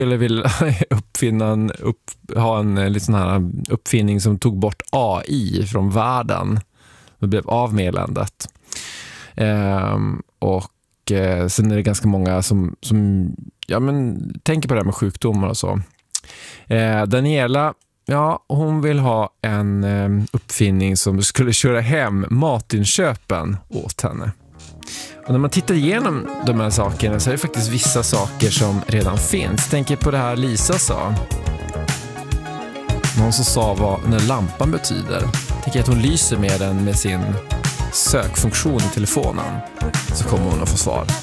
Eller vill ha en liten här uppfinning som tog bort AI från världen. Det blev av med eländet. Sen är det ganska många som tänker på det här med sjukdomar och så. Daniela, hon vill ha en uppfinning som skulle köra hem matinköpen åt henne. Och när man tittar igenom de här sakerna så är det faktiskt vissa saker som redan finns. Tänk på det här Lisa sa. Någon som sa vad den här lampan betyder. Tänk att hon lyser med den med sin sökfunktion i telefonen. Så kommer hon att få svar.